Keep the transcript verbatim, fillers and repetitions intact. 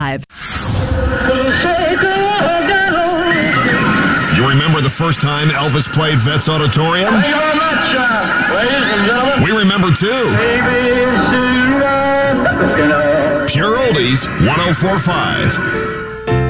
You remember the first time Elvis played Vets Auditorium? Thank you very much, uh, ladies and gentlemen. We remember too. Pure Oldies, one oh four point five.